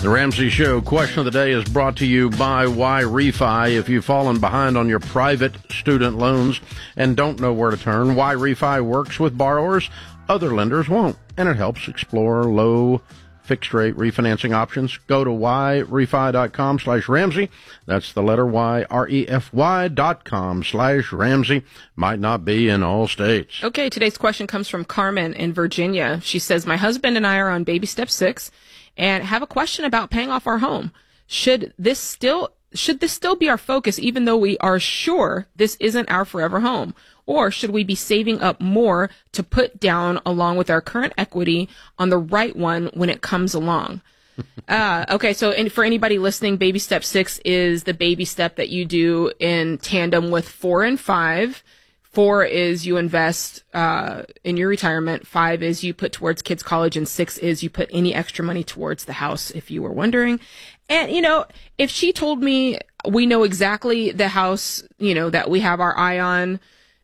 The Ramsey Show question of the day is brought to you by YRefi. If you've fallen behind on your private student loans and don't know where to turn, YRefi works with borrowers other lenders won't, and it helps explore low fixed rate refinancing options. Go to yrefi.com/Ramsey. That's the letter Y, REFY.com/Ramsey. Might not be in all states. Okay, today's question comes from Carmen in Virginia. She says, my husband and I are on baby step 6 and have a question about paying off our home. Should this still be our focus, even though we are sure this isn't our forever home? Or should we be saving up more to put down along with our current equity on the right one when it comes along? Okay, so for anybody listening, baby step 6 is the baby step that you do in tandem with 4 and 5. 4 is you invest in your retirement. 5 is you put towards kids' college. And 6 is you put any extra money towards the house, if you were wondering. And, if she told me we know exactly the house, that we have our eye on,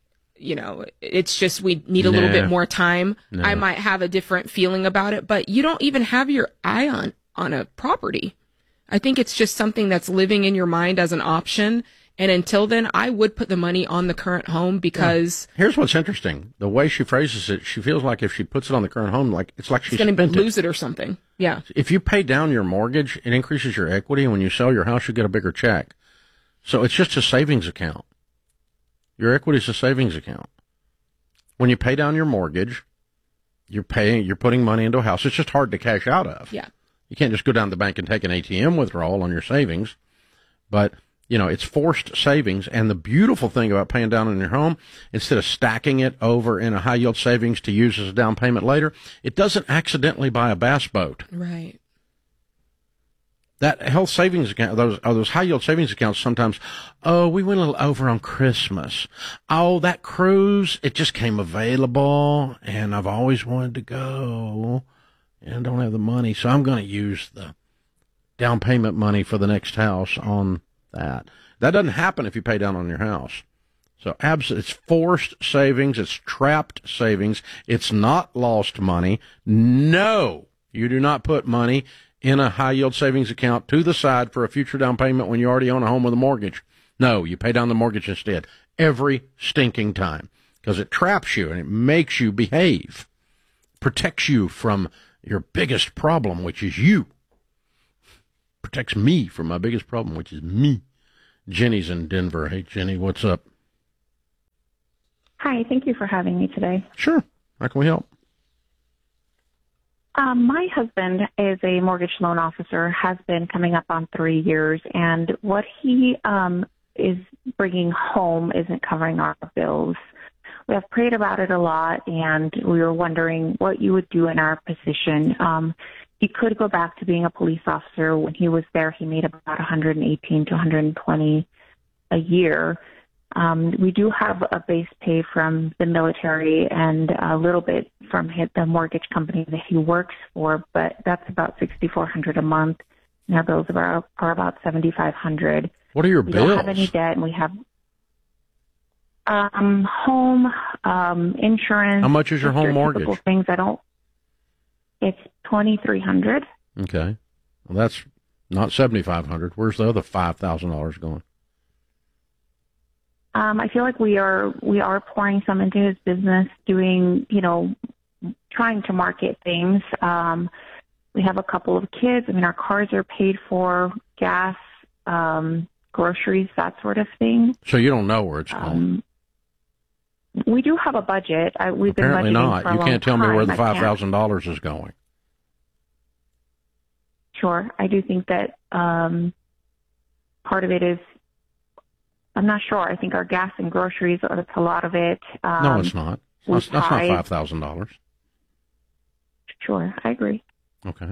it's just we need a little bit more time, I might have a different feeling about it. But you don't even have your eye on a property. I think it's just something that's living in your mind as an option. And until then, I would put the money on the current home because... Yeah. Here's what's interesting. The way she phrases it, she feels like if she puts it on the current home, it's like she's going to lose it or something. Yeah. If you pay down your mortgage, it increases your equity. And when you sell your house, you get a bigger check. So it's just a savings account. Your equity is a savings account. When you pay down your mortgage, you're putting money into a house. It's just hard to cash out of. Yeah. You can't just go down to the bank and take an ATM withdrawal on your savings. But... it's forced savings. And the beautiful thing about paying down on your home, instead of stacking it over in a high yield savings to use as a down payment later, it doesn't accidentally buy a bass boat. Right. That health savings account, those high yield savings accounts sometimes, we went a little over on Christmas. Oh, that cruise, it just came available and I've always wanted to go and I don't have the money. So I'm going to use the down payment money for the next house on that doesn't happen if you pay down on your house. So it's forced savings. It's trapped savings. It's not lost money. No, you do not put money in a high yield savings account to the side for a future down payment when you already own a home with a mortgage. No, you pay down the mortgage instead every stinking time because it traps you and it makes you behave, protects you from your biggest problem, which is you. Protects me from my biggest problem, which is me. Jenny's in Denver. Hey, Jenny, what's up? Hi, thank you for having me today. Sure. How can we help? My husband is a mortgage loan officer, has been coming up on 3 years, and what he is bringing home isn't covering our bills. We have prayed about it a lot, and we were wondering what you would do in our position. He could go back to being a police officer. When he was there, he made about $118 to $120 a year. We do have a base pay from the military and a little bit from the mortgage company that he works for, but that's about $6,400 a month. And our bills are about $7,500. What are your bills? We don't have any debt, and we have home, insurance. How much is your home mortgage? Things It's $2,300. Okay. Well, that's not $7,500. Where's the other $5,000 going? I feel like we are pouring some into his business, doing, trying to market things. We have a couple of kids. I mean, our cars are paid for, gas, groceries, that sort of thing. So you don't know where it's going? We do have a budget. We've Apparently been budgeting not. For a you long can't tell me time. where the $5,000 is going. Sure. I do think that part of it is, I'm not sure. I think our gas and groceries, that's a lot of it. No, it's not. That's not $5,000. Sure. I agree. Okay.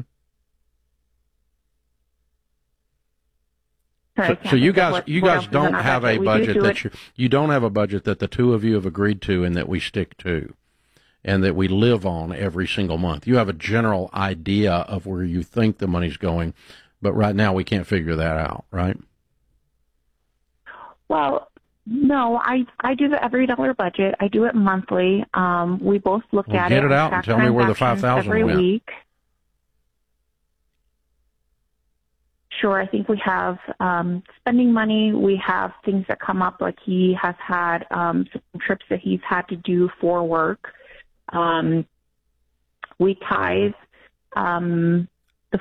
Sorry, so you guys don't have a budget that you don't have a budget that the two of you have agreed to and that we stick to and that we live on every single month. You have a general idea of where you think the money's going, but right now we can't figure that out, right? Well, no, I do the every dollar budget. I do it monthly. We both look at it. Get it out and tell me where the $5,000 every went. week. sure. I think we have spending money. We have things that come up, like he has had some trips that he's had to do for work. We tithe. The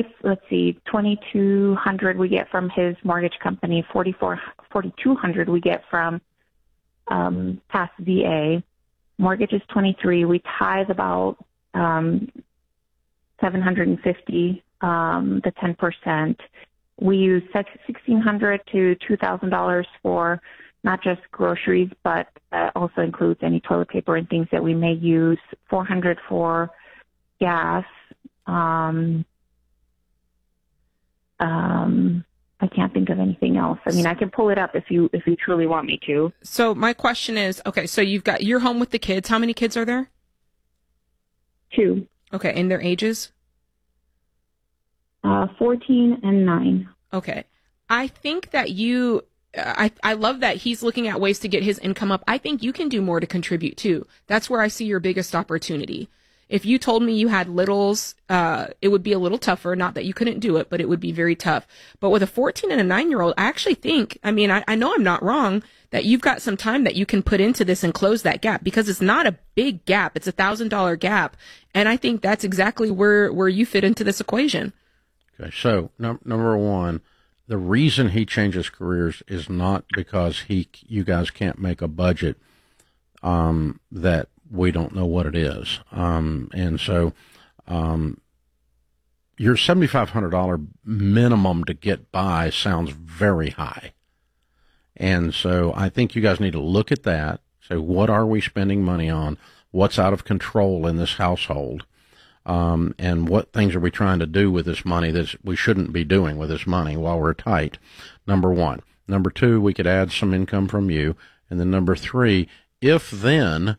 2,200 we get from his mortgage company, 4,200 we get from past VA. Mortgage is 23. We tithe about 750, the 10%. We use $1,600 to $2,000 for not just groceries, but also includes any toilet paper and things that we may use. $400 for gas. I can't think of anything else. I mean, I can pull it up if you truly want me to. So my question is, okay, so you're home with the kids. How many kids are there? 2. Okay, and their ages? 14 and 9. Okay. I think that I love that he's looking at ways to get his income up. I think you can do more to contribute too. That's where I see your biggest opportunity. If you told me you had littles, it would be a little tougher. Not that you couldn't do it, but it would be very tough. But with a 14 and a 9-year-old, I actually think, I mean, I know I'm not wrong, that you've got some time that you can put into this and close that gap, because it's not a big gap. It's $1,000 gap. And I think that's exactly where you fit into this equation. Okay. So number one, the reason he changes careers is not because you guys can't make a budget, that we don't know what it is. And so, your $7,500 minimum to get by sounds very high. And so I think you guys need to look at that. Say, what are we spending money on? What's out of control in this household? And what things are we trying to do with this money that we shouldn't be doing with this money while we're tight? Number one. Number two, we could add some income from you. And then number three, if then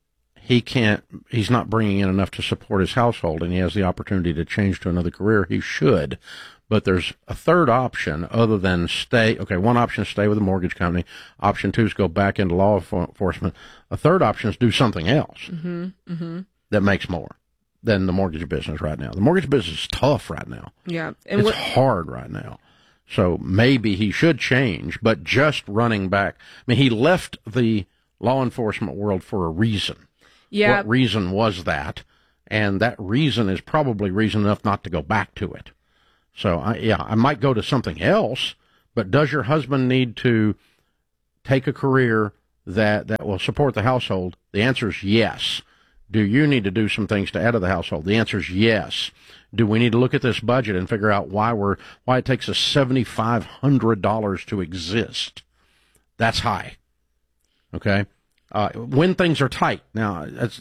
he's not bringing in enough to support his household and he has the opportunity to change to another career, he should. But there's a third option other than stay. Okay, one option is stay with a mortgage company. Option two is go back into law enforcement. A third option is do something else that makes more than the mortgage business right now. The mortgage business is tough right now. Yeah. And it's hard right now. So maybe he should change, but just running back. I mean, he left the law enforcement world for a reason. Yeah. What reason was that? And that reason is probably reason enough not to go back to it. So, I might go to something else, but does your husband need to take a career that will support the household? The answer is yes. Do you need to do some things to add to the household? The answer is yes. Do we need to look at this budget and figure out why it takes us $7,500 to exist? That's high. Okay? When things are tight. Now, that's,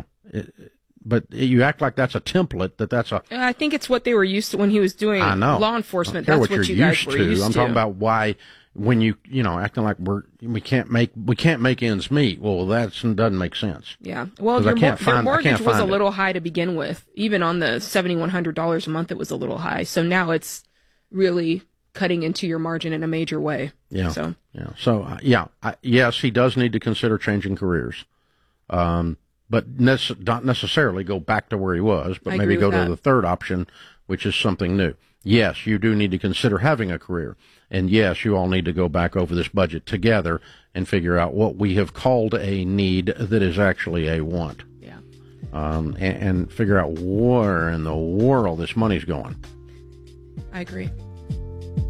but you act like that's a template, that's a... I think it's what they were used to when he was doing law enforcement. That's what you guys were used to. I'm talking about why, when acting like we can't make ends meet. Well, that doesn't make sense. Yeah. Well, your mortgage was a little high to begin with. Even on the $7,100 a month, it was a little high. So now it's really cutting into your margin in a major way. Yeah. Yes, he does need to consider changing careers. But not necessarily go back to where he was, but maybe go to the third option, which is something new. Yes, you do need to consider having a career. And yes, you all need to go back over this budget together and figure out what we have called a need that is actually a want. Yeah. And figure out where in the world this money's going. I agree.